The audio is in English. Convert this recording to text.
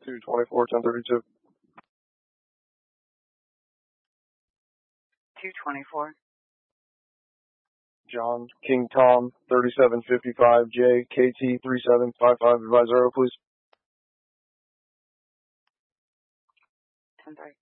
224, 1032. 224. John, King Tom, 3755J, KT 3755, advise Aero, please. 10-3.